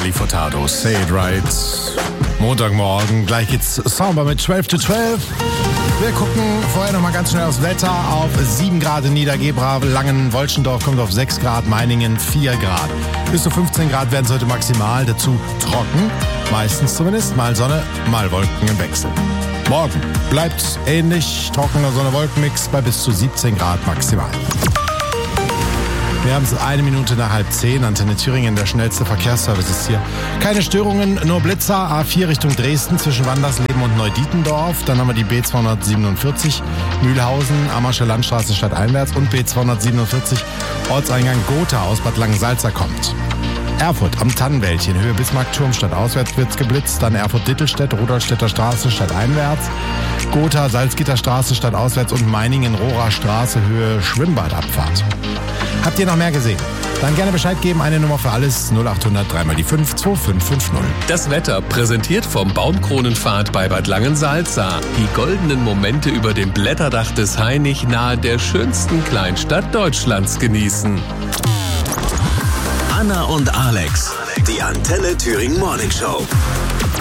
Nelly Furtado, Say It Right. Montagmorgen, gleich geht's Samba mit 12 to 12. Wir gucken vorher nochmal ganz schnell aufs Wetter. Auf 7 Grad in Niedergebra, Langen, Wolschendorf kommt auf 6 Grad, Meiningen 4 Grad. Bis zu 15 Grad werden es heute maximal, dazu trocken, meistens zumindest, mal Sonne, mal Wolken im Wechsel. Morgen bleibt ähnlich, trockener Sonne-Wolkenmix bei bis zu 17 Grad maximal. Wir haben es 1 Minute nach 9:30, Antenne Thüringen, der schnellste Verkehrsservice ist hier. Keine Störungen, nur Blitzer, A4 Richtung Dresden zwischen Wandersleben und Neudietendorf. Dann haben wir die B247 Mühlhausen, Ammersche Landstraße stadteinwärts und B247 Ortseingang Gotha aus Bad Langensalza kommt. Erfurt am Tannenwäldchen, Höhe Bismarckturm stadtauswärts wird's geblitzt, dann Erfurt-Dittelstedt, Rudolstädter Straße stadteinwärts, Gotha, Salzgitterstraße stadtauswärts und Meiningen-Rohrer Straße, Höhe Schwimmbadabfahrt. Habt ihr noch mehr gesehen? Dann gerne Bescheid geben, eine Nummer für alles, 0800 3 mal die 5 2550. Das Wetter präsentiert vom Baumkronenpfad bei Bad Langensalza. Die goldenen Momente über dem Blätterdach des Hainich nahe der schönsten Kleinstadt Deutschlands genießen. Anna und Alex, die Antenne Thüringen Morning Show.